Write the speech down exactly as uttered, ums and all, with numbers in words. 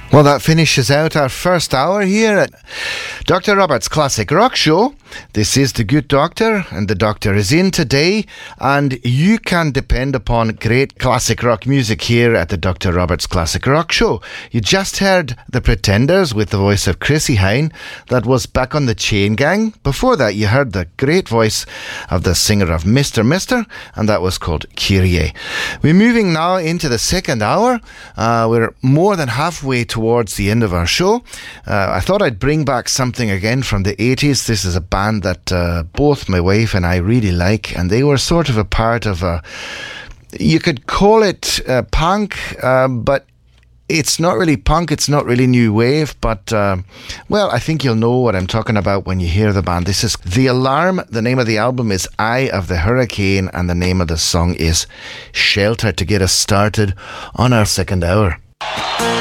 Well, that finishes out our first hour here at Doctor Robert's Classic Rock Show. This is The Good Doctor, and the Doctor is in today, and you can depend upon great classic rock music here at the Doctor Robert's Classic Rock Show. You just heard The Pretenders with the voice of Chrissie Hynde. That was Back on the Chain Gang. Before that, you heard the great voice of the singer of Mister Mister, and that was called Kyrie. We're moving now into the second hour. Uh, we're more than halfway towards the end of our show. Uh, I thought I'd bring back something again from the eighties. This is a band that uh, both my wife and I really like, and they were sort of a part of a, you could call it uh, punk, uh, but it's not really punk, it's not really new wave, but, uh, well, I think you'll know what I'm talking about when you hear the band. This is The Alarm. The name of the album is Eye of the Hurricane, and the name of the song is Shelter, to get us started on our second hour.